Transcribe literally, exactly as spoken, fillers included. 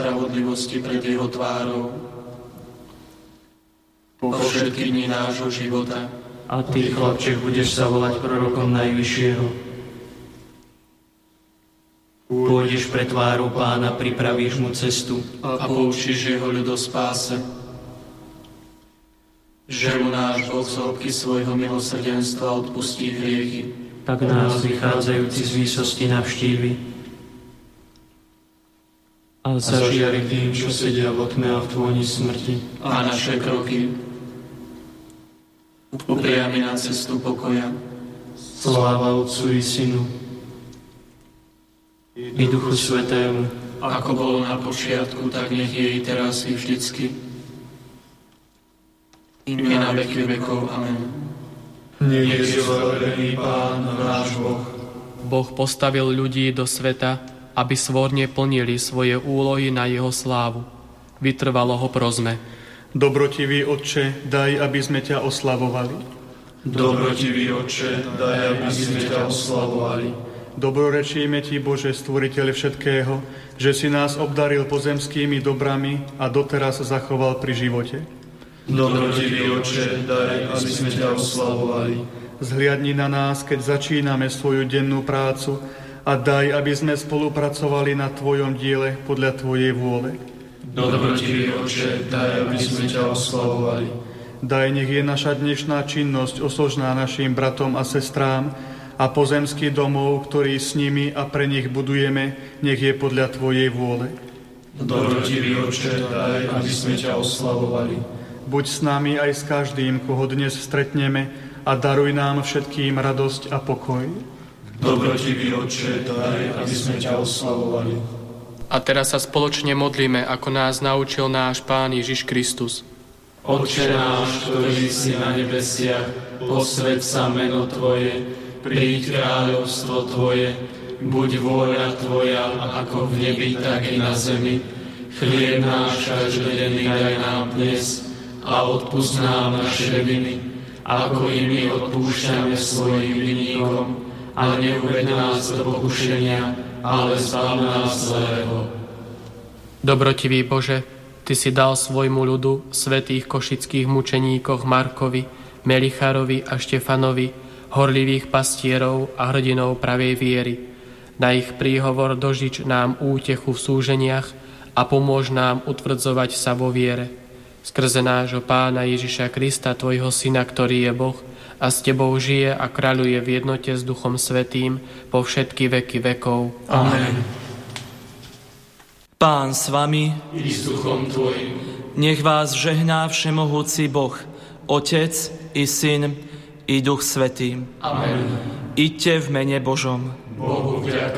spravodlivosti pred jeho tvárou po všetky dni nášho života. A ty, chlapček, budeš sa volať prorokom Najvyššieho. Pôjdeš pre tvárou Pána, pripravíš mu cestu a poučíš jeho ľud o spáse. Že mu náš Boh z hĺbky svojho milosrdenstva odpustí hriechy. Tak nás vychádzajúci z výsosti navštívi a zažiari tým, čo sedia v tme a v tvoni smrti. A naše kroky upriami na cestu pokoja. Sláva Otcu i Synu i Duchu Svätému, ako bolo na počiatku, tak nech je i teraz i vždycky, i na veky vekov. Amen. Nech je zverený Pán náš Boh. Boh postavil ľudí do sveta, aby svorne plnili svoje úlohy na jeho slávu. Vytrvalo ho prosme. Dobrotivý Otče, daj, aby sme ťa oslavovali. Dobrotivý Otče, daj, aby sme ťa oslavovali. Dobrorečíme Ti, Bože, Stvoriteľ všetkého, že si nás obdaril pozemskými dobrami a doteraz zachoval pri živote. Dobrotivý Otče, daj, aby sme ťa oslavovali. Zhliadni na nás, keď začíname svoju dennú prácu a daj, aby sme spolupracovali na Tvojom diele podľa Tvojej vôle. Dobrotivý Otče, daj, aby sme ťa oslavovali. Daj, nech je naša dnešná činnosť osožná našim bratom a sestrám a pozemský domov, ktorý s nimi a pre nich budujeme, nech je podľa Tvojej vôle. Dobrotivý Otče, daj, aby sme ťa oslavovali. Buď s nami aj s každým, koho dnes stretneme a daruj nám všetkým radosť a pokoj. Dobrotivý Otče, daj, aby sme ťa oslavovali. A teraz sa spoločne modlíme, ako nás naučil náš Pán Ježiš Kristus. Otče náš, ktorý si na nebesiach, posväť sa meno Tvoje, príď kráľovstvo Tvoje, buď vôľa Tvoja, ako v nebi, tak i na zemi. Chlieb náš každodenný daj nám dnes a odpusť nám naše viny, ako i my odpúšťame svojim vinníkom. A neuved nás do pokušenia, ale zbav nás zlého. Dobrotivý Bože, Ty si dal svojmu ľudu, svätých košických mučeníkoch Markovi, Melicharovi a Štefanovi, horlivých pastierov a hrdinov pravej viery. Na ich príhovor dožič nám útechu v súženiach a pomôž nám utvrdzovať sa vo viere. Skrze nášho Pána Ježiša Krista, Tvojho Syna, ktorý je Boh a s Tebou žije a kráľuje v jednote s Duchom Svätým po všetky veky vekov. Amen. Pán s vami, I s duchom Tvojim. Nech vás žehná všemohúci Boh, Otec i Syn i Duch Svätý. Amen. Iďte v mene Božom. Bohu vďaka.